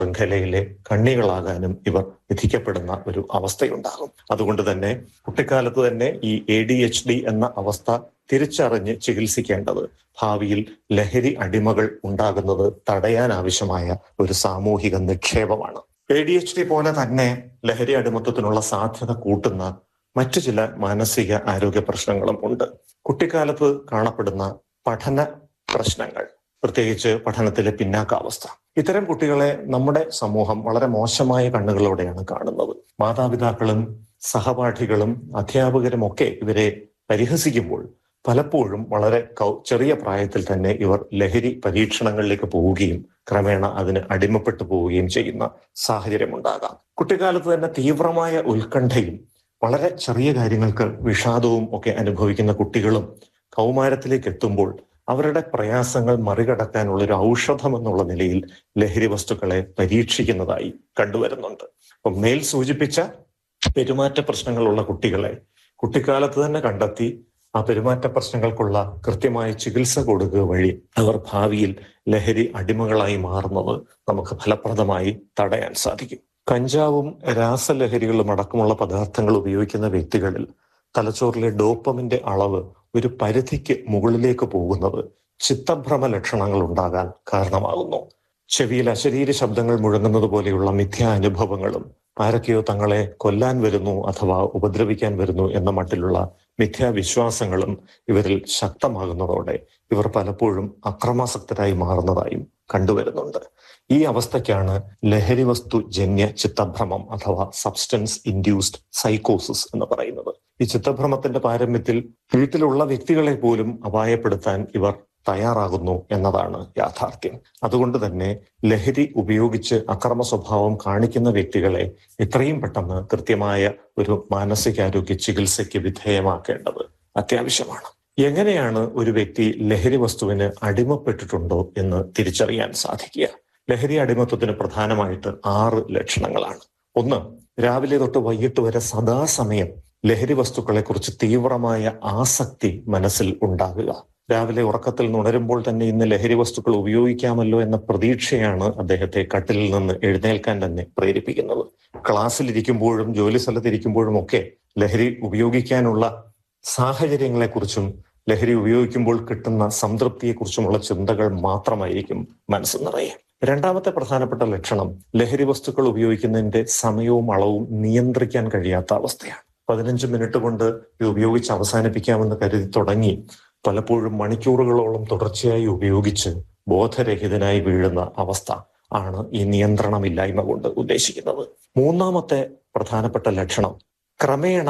ശൃംഖലയിലെ കണ്ണികളാകാനും ഇവർ വിധിക്കപ്പെടുന്ന ഒരു അവസ്ഥയുണ്ടാകും. അതുകൊണ്ട് തന്നെ കുട്ടിക്കാലത്ത് തന്നെ ഈ ADHD എന്ന അവസ്ഥ തിരിച്ചറിഞ്ഞ് ചികിത്സിക്കേണ്ടത് ഭാവിയിൽ ലഹരി അടിമകൾ ഉണ്ടാകുന്നത് തടയാനാവശ്യമായ ഒരു സാമൂഹിക നിക്ഷേപമാണ്. ADHD പോലെ തന്നെ ലഹരി അടിമത്തത്തിനുള്ള സാധ്യത കൂട്ടുന്ന മറ്റു ചില മാനസിക ആരോഗ്യ പ്രശ്നങ്ങളും ഉണ്ട്. കുട്ടിക്കാലത്ത് കാണപ്പെടുന്ന പഠന പ്രശ്നങ്ങൾ, പ്രത്യേകിച്ച് പഠനത്തിലെ പിന്നാക്കാവസ്ഥ, ഇത്തരം കുട്ടികളെ നമ്മുടെ സമൂഹം വളരെ മോശമായ കണ്ണുകളോടെയാണ് കാണുന്നത്. മാതാപിതാക്കളും സഹപാഠികളും അധ്യാപകരും ഒക്കെ ഇവരെ പരിഹസിക്കുമ്പോൾ പലപ്പോഴും വളരെ ചെറിയ പ്രായത്തിൽ തന്നെ ഇവർ ലഹരി പരീക്ഷണങ്ങളിലേക്ക് പോവുകയും ക്രമേണ അതിന് അടിമപ്പെട്ടു പോവുകയും ചെയ്യുന്ന സാഹചര്യമുണ്ടാകാം. കുട്ടിക്കാലത്ത് തന്നെ തീവ്രമായ ഉത്കണ്ഠയും വളരെ ചെറിയ കാര്യങ്ങൾക്ക് വിഷാദവും ഒക്കെ അനുഭവിക്കുന്ന കുട്ടികളും കൗമാരത്തിലേക്ക് എത്തുമ്പോൾ അവരുടെ പ്രയാസങ്ങൾ മറികടക്കാനുള്ള ഒരു ഔഷധം എന്നുള്ള നിലയിൽ ലഹരി വസ്തുക്കളെ പരീക്ഷിക്കുന്നതായി കണ്ടുവരുന്നുണ്ട്. അപ്പം മേൽ സൂചിപ്പിച്ച പെരുമാറ്റ പ്രശ്നങ്ങളുള്ള കുട്ടികളെ കുട്ടിക്കാലത്ത് തന്നെ കണ്ടെത്തി ആ പെരുമാറ്റ പ്രശ്നങ്ങൾക്കുള്ള കൃത്യമായ ചികിത്സ കൊടുക്കുക വഴി അവർ ഭാവിയിൽ ലഹരി അടിമകളായി മാറുന്നത് നമുക്ക് ഫലപ്രദമായി തടയാൻ സാധിക്കും. കഞ്ചാവും രാസലഹരികളും അടക്കമുള്ള പദാർത്ഥങ്ങൾ ഉപയോഗിക്കുന്ന വ്യക്തികളിൽ തലച്ചോറിലെ ഡോപ്പമിന്റെ അളവ് ഒരു പരിധിക്ക് മുകളിലേക്ക് പോകുന്നത് ചിത്തഭ്രമ ലക്ഷണങ്ങൾ ഉണ്ടാകാൻ കാരണമാകുന്നു. ചെവിയിൽ അശരീര ശബ്ദങ്ങൾ മുഴങ്ങുന്നത് പോലെയുള്ള മിഥ്യാ അനുഭവങ്ങളും ആരൊക്കെയോ തങ്ങളെ കൊല്ലാൻ വരുന്നു അഥവാ ഉപദ്രവിക്കാൻ വരുന്നു എന്ന മട്ടിലുള്ള മിഥ്യാവിശ്വാസങ്ങളും ഇവരിൽ ശക്തമാകുന്നതോടെ ഇവർ പലപ്പോഴും അക്രമാസക്തരായി മാറുന്നതായും കണ്ടുവരുന്നുണ്ട്. ഈ അവസ്ഥയ്ക്കാണ് ലഹരി വസ്തു ജന്യ ചിത്തഭ്രമം അഥവാ സബ്സ്റ്റൻസ് ഇൻഡ്യൂസ്ഡ് സൈക്കോസിസ് എന്ന് പറയുന്നത്. ഈ ചിത്തഭ്രമത്തിന്റെ പാരമ്യത്തിൽ വീട്ടിലുള്ള വ്യക്തികളെ പോലും അപായപ്പെടുത്താൻ ഇവർ തയ്യാറാകുന്നു എന്നതാണ് യാഥാർത്ഥ്യം. അതുകൊണ്ട് തന്നെ ലഹരി ഉപയോഗിച്ച് അക്രമ സ്വഭാവം കാണിക്കുന്ന വ്യക്തികളെ എത്രയും പെട്ടെന്ന് കൃത്യമായ ഒരു മാനസികാരോഗ്യ ചികിത്സയ്ക്ക് വിധേയമാക്കേണ്ടത് അത്യാവശ്യമാണ്. എങ്ങനെയാണ് ഒരു വ്യക്തി ലഹരി വസ്തുവിന് അടിമപ്പെട്ടിട്ടുണ്ടോ എന്ന് തിരിച്ചറിയാൻ സാധിക്കുക? ലഹരി അടിമത്വത്തിന് പ്രധാനമായിട്ട് 6 ലക്ഷണങ്ങളാണ്. 1, രാവിലെ തൊട്ട് വൈകിട്ട് വരെ സദാസമയം ലഹരി വസ്തുക്കളെ കുറിച്ച് തീവ്രമായ ആസക്തി മനസ്സിൽ ഉണ്ടാകുക. രാവിലെ ഉറക്കത്തിൽ ഉണരുമ്പോൾ തന്നെ ഇന്ന് ലഹരി വസ്തുക്കൾ ഉപയോഗിക്കാമല്ലോ എന്ന പ്രതീക്ഷയാണ് അദ്ദേഹത്തെ കട്ടിലിൽ നിന്ന് എഴുന്നേൽക്കാൻ തന്നെ പ്രേരിപ്പിക്കുന്നത്. ക്ലാസ്സിലിരിക്കുമ്പോഴും ജോലി സ്ഥലത്തിരിക്കുമ്പോഴും ഒക്കെ ലഹരി ഉപയോഗിക്കാനുള്ള സാഹചര്യങ്ങളെക്കുറിച്ചും ലഹരി ഉപയോഗിക്കുമ്പോൾ കിട്ടുന്ന സംതൃപ്തിയെക്കുറിച്ചുമുള്ള ചിന്തകൾ മാത്രമായിരിക്കും മനസ്സ് നിറയെ. രണ്ടാമത്തെ പ്രധാനപ്പെട്ട ലക്ഷണം ലഹരി വസ്തുക്കൾ ഉപയോഗിക്കുന്നതിന്റെ സമയവും അളവും നിയന്ത്രിക്കാൻ കഴിയാത്ത അവസ്ഥയാണ്. 15 മിനിറ്റ് കൊണ്ട് ഇത് ഉപയോഗിച്ച് അവസാനിപ്പിക്കാമെന്ന് കരുതി തുടങ്ങി പലപ്പോഴും മണിക്കൂറുകളോളം തുടർച്ചയായി ഉപയോഗിച്ച് ബോധരഹിതനായി വീഴുന്ന അവസ്ഥ ആണ് ഈ നിയന്ത്രണമില്ലായ്മ കൊണ്ട് ഉദ്ദേശിക്കുന്നത്. മൂന്നാമത്തെ പ്രധാനപ്പെട്ട ലക്ഷണം ക്രമേണ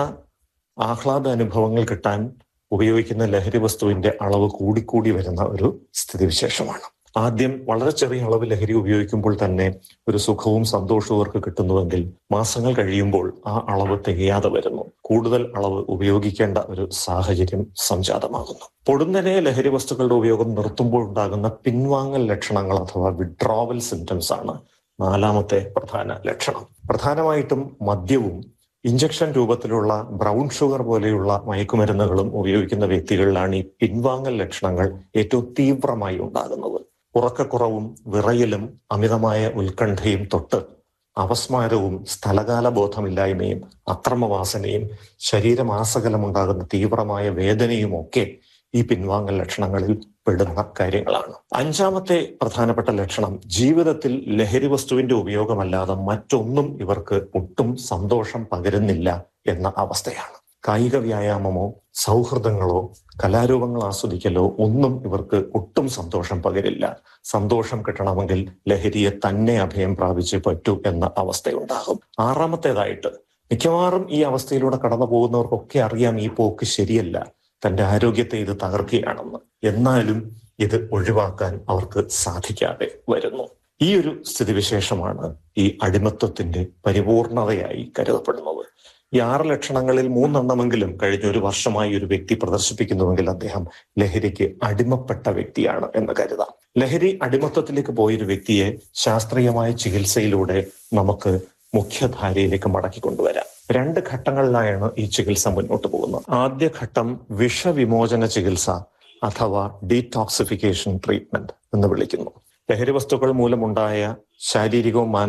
ആഹ്ലാദ അനുഭവങ്ങൾ കിട്ടാൻ ഉപയോഗിക്കുന്ന ലഹരി വസ്തുവിന്റെ അളവ് കൂടിക്കൂടി വരുന്ന ഒരു സ്ഥിതിവിശേഷമാണ്. ആദ്യം വളരെ ചെറിയ അളവ് ലഹരി ഉപയോഗിക്കുമ്പോൾ തന്നെ ഒരു സുഖവും സന്തോഷവും അവർക്ക് കിട്ടുന്നുവെങ്കിൽ മാസങ്ങൾ കഴിയുമ്പോൾ ആ അളവ് തികയാതെ വരുന്നു. കൂടുതൽ അളവ് ഉപയോഗിക്കേണ്ട ഒരു സാഹചര്യം സംജാതമാകുന്നു. പൊടുന്നനെ ലഹരി വസ്തുക്കളുടെ ഉപയോഗം നിർത്തുമ്പോൾ ഉണ്ടാകുന്ന പിൻവാങ്ങൽ ലക്ഷണങ്ങൾ അഥവാ വിഡ്രോവൽ സിംറ്റംസ് ആണ് 4ാമത്തെ പ്രധാന ലക്ഷണം. പ്രധാനമായിട്ടും മദ്യവും ഇഞ്ചക്ഷൻ രൂപത്തിലുള്ള ബ്രൗൺ ഷുഗർ പോലെയുള്ള മയക്കുമരുന്നുകളും ഉപയോഗിക്കുന്ന വ്യക്തികളിലാണ് ഈ പിൻവാങ്ങൽ ലക്ഷണങ്ങൾ ഏറ്റവും തീവ്രമായി ഉണ്ടാകുന്നത്. ഉറക്കക്കുറവും വിറയലും അമിതമായ ഉത്കണ്ഠയും തൊട്ട് അപസ്മാരവും സ്ഥലകാല ബോധമില്ലായ്മയും അക്രമവാസനയും ശരീരമാസകലമുണ്ടാകുന്ന തീവ്രമായ വേദനയും ഒക്കെ ഈ പിൻവാങ്ങൽ ലക്ഷണങ്ങളിൽ പെടുന്ന കാര്യങ്ങളാണ്. 5ാമത്തെ പ്രധാനപ്പെട്ട ലക്ഷണം ജീവിതത്തിൽ ലഹരി വസ്തുവിന്റെ ഉപയോഗമല്ലാതെ മറ്റൊന്നും ഇവർക്ക് ഒട്ടും സന്തോഷം പകരുന്നില്ല എന്ന അവസ്ഥയാണ്. കായിക വ്യായാമമോ സൗഹൃദങ്ങളോ കലാരൂപങ്ങൾ ആസ്വദിക്കലോ ഒന്നും ഇവർക്ക് ഒട്ടും സന്തോഷം പകരില്ല. സന്തോഷം കിട്ടണമെങ്കിൽ ലഹരിയെ തന്നെ അഭയം പ്രാപിച്ചേ പറ്റൂ എന്ന അവസ്ഥയുണ്ടാകും. 6ാമത്തേതായിട്ട് മിക്കവാറും ഈ അവസ്ഥയിലൂടെ കടന്നു പോകുന്നവർക്കൊക്കെ അറിയാം ഈ പോക്ക് ശരിയല്ല, തന്റെ ആരോഗ്യത്തെ ഇത് തകർക്കുകയാണെന്ന്. എന്നാലും ഇത് ഒഴിവാക്കാൻ അവർക്ക് സാധിക്കാതെ വരുന്നു. ഈ ഒരു സ്ഥിതിവിശേഷമാണ് ഈ അടിമത്വത്തിന്റെ പരിപൂർണതയായി കരുതപ്പെടുന്നത്. ഈ 6 ലക്ഷണങ്ങളിൽ 3 എണ്ണമെങ്കിലും കഴിഞ്ഞ ഒരു വർഷമായി ഒരു വ്യക്തി പ്രദർശിപ്പിക്കുന്നുവെങ്കിൽ അദ്ദേഹം ലഹരിക്ക് അടിമപ്പെട്ട വ്യക്തിയാണ് എന്ന് കരുതാം. ലഹരി അടിമത്വത്തിലേക്ക് പോയൊരു വ്യക്തിയെ ശാസ്ത്രീയമായ ചികിത്സയിലൂടെ നമുക്ക് മുഖ്യധാരയിലേക്ക് മടക്കിക്കൊണ്ടുവരാം. 2 ഘട്ടങ്ങളിലായാണ് ഈ ചികിത്സ മുന്നോട്ട് പോകുന്നത്. ആദ്യ ഘട്ടം വിഷവിമോചന ചികിത്സ അഥവാ ഡീടോക്സിഫിക്കേഷൻ ട്രീറ്റ്മെന്റ് എന്ന് വിളിക്കുന്നു. ലഹരി വസ്തുക്കൾ മൂലമുണ്ടായ ശാരീരികവും